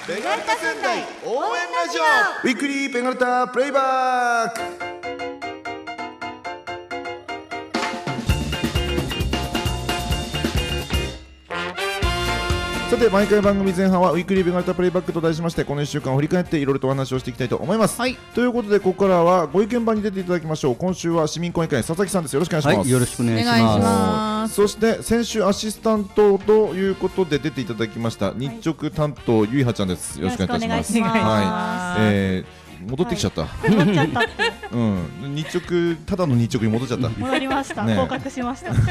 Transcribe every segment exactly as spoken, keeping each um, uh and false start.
ベガルタ仙台応援ラジオウィークリーベガルタプレイバック。さて毎回番組前半はウィークリーベガルタプレイバックと題しまして、このいっしゅうかんを振り返っていろいろとお話をしていきたいと思います、はい、ということでここからはご意見番に出ていただきましょう。今週は市民公園会佐々木さんです。よろしくお願いします、 はい、よろしくお願いします。 そして先週アシスタントということで出ていただきました日直担当ゆいはちゃんです。よろしくお願いいたします。はい、えー戻ってきちゃった、はい、戻っちゃったってうん、日直ただの日直に戻っちゃった。 戻りました、ね、降格しました、ね、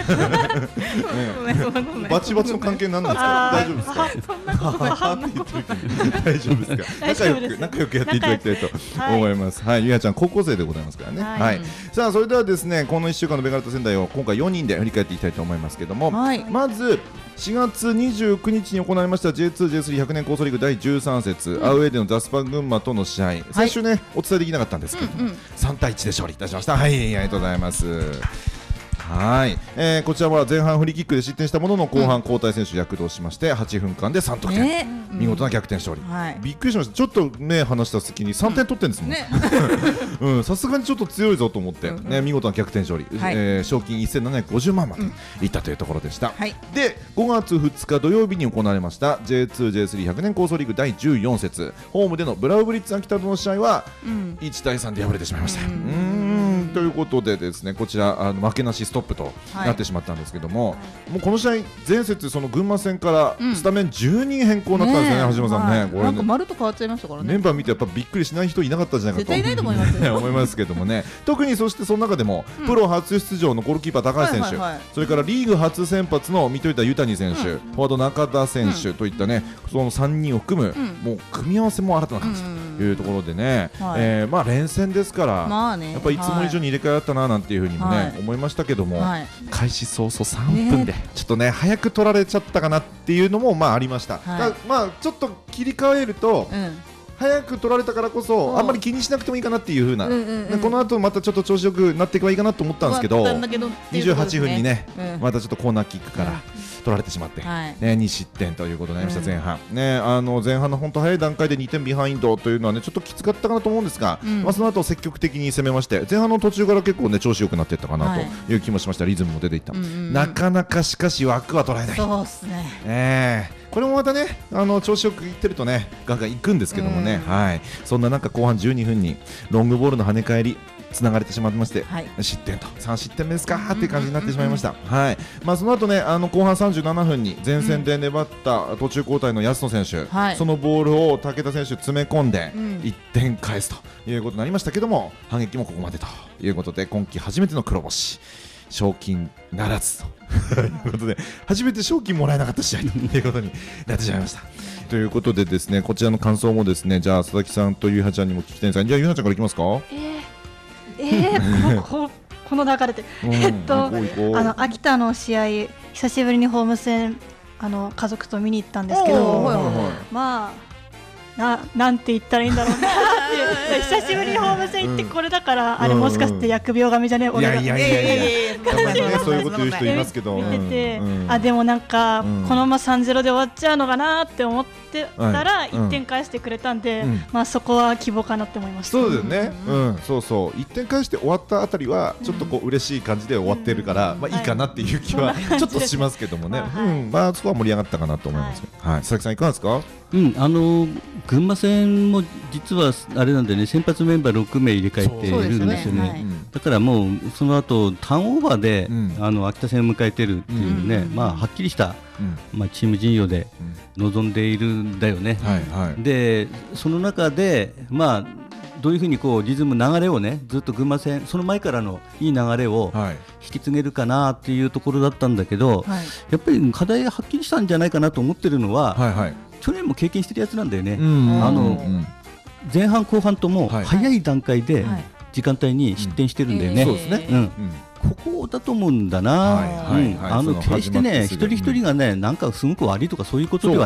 バチバチの関係なんですか。大丈夫ですか。 そんなことない大丈夫ですか。仲良く仲良くやっていただきたいと思います。はい、ゆいはちゃん高校生でございますからね。はい、はい、さあそれではですね、このいっしゅうかんのベガルタ仙台を今回よにんで振り返っていきたいと思いますけども、はい、まずしがつにじゅうくにちに行われました ジェイツー、ジェイスリーひゃく 年構想リーグだいじゅうさん節、うん、アウェーでのザスパ群馬との試合、はい、先週ねお伝えできなかったんですけど、うんうん、さんたいいちで勝利いたしました。はい、ありがとうございます。はい、えー、こちらは前半フリーキックで失点したものの後半交代選手躍動しましてはちふんかんでさんとくてん、ね、見事な逆転勝利、うん、はい、びっくりしました。ちょっと目離した隙にさんてん取ってんですもん。さすがにちょっと強いぞと思って、うんうん、ね、見事な逆転勝利、はい、えー、賞金せんななひゃくごじゅうまんまでいったというところでした、うん、はい、でごがつふつか土曜日に行われました ジェイツー、ジェイスリーひゃく 年構想リーグだいじゅうよん節ホームでのブラウブリッツ秋田との試合は、うん、いちたいさんで敗れてしまいました。うん、うーんということでですね、こちらあの負けなしストップとなってしまったんですけども、はい、もうこの試合前節その群馬戦からスタメンじゅうにん変更になったんですよね、うん、橋本さんね、はい、これねなんか丸と変わっちゃいましたからね。 メンバー見てやっぱびっくりしない人いなかったんじゃないかと絶対いないと思います、ね、 思いますけどもね。特にそしてその中でも、うん、プロ初出場のゴールキーパー高橋選手、はいはいはい、それからリーグ初先発の水戸田裕谷選手、うん、フォワード中田選手といったね、うん、そのさんにんを含む、うん、もう組み合わせも新たな感じというところでね、うん、はい、えー、まあ連戦ですから、まあね、やっぱいつも以上に入れ替えあったななんていうふうにもね、はい、思いましたけども、はい、開始早々さんぷんで、ね、ちょっとね早く取られちゃったかなっていうのもまあありました、はい、だまあちょっと切り替えると、うん、早く取られたからこそあんまり気にしなくてもいいかなっていう風な、うんうんうん、この後またちょっと調子よくなっていけばいいかなと思ったんですけど、にじゅうはちふんにね、うん、またちょっとコーナーキックから取られてしまって、うんね、に失点ということになりました。前半、うんね、あの前半の本当早い段階でにてんビハインドというのはねちょっときつかったかなと思うんですが、うん、まあ、その後積極的に攻めまして前半の途中から結構ね調子よくなっていったかなという気もしました。リズムも出ていった、うんうん、なかなかしかし枠は取られない。 そうですね、 えーこれもまたねあの調子よくいってるとねガンガンいくんですけどもね、はい、そんな中後半じゅうにふんにロングボールの跳ね返りつながれてしまいまして、はい、失点とさん失点目ですかっていう感じになってしまいました。はい、まあ、その後ねあの後半さんじゅうななふんに前線で粘った途中交代の安野選手、うん、そのボールを武田選手詰め込んでいってん返すということになりましたけども、反撃もここまでということで今季初めての黒星、賞金ならずということで初めて賞金もらえなかった試合ということになってしまいましたということでですね、こちらの感想もですね、じゃあ佐々木さんとゆいはちゃんにも聞きたいんですが、じゃあゆいはちゃんからいきますか。 えー、えー、こ, この流れで、うん、えっとあの秋田の試合久しぶりにホーム戦あの家族と見に行ったんですけど、まあな, なんて言ったらいいんだろうなって久しぶりにホーム戦行ってこれだから、うん、あれもしかして疫病神じゃねえ俺がいやいやいやいやそういうこと言う人いますけど見てて、うんうん、あでもなんか、うん、このまま さんたいゼロ で終わっちゃうのかなって思ってたら、はい、いってん返してくれたんで、うん、まあそこは希望かなって思いました。 そうだよね、うんうん、そうそういってん返して終わったあたりはちょっとこう嬉しい感じで終わってるから、うん、まあいいかなっていう気はちょっとしますけどもね、はい、うん、まあそこは盛り上がったかなと思います、はいはい、佐々木さんいかがですか。 うん、あの群馬戦も実はあれなんでね、先発メンバーろくめい入れ替えているんですよね。はい、だからもうその後ターンオーバーで、うん、あの秋田戦を迎えているっていうね、うん、まあはっきりした、うん、まあチーム陣容で臨んでいるんだよね。はいはい、でその中でまあどういうふうにこうリズム流れをねずっと群馬戦その前からのいい流れを引き継げるかなっていうところだったんだけど、はい、やっぱり課題がはっきりしたんじゃないかなと思ってるのは、はいはい、去年も経験してるやつなんだよね。あの前半後半とも早い段階で時間帯に失点してるんだよね。そうですね、うん、ここだと思うんだな。決してね一人一人がねなんかすごく悪いとかそういうことでは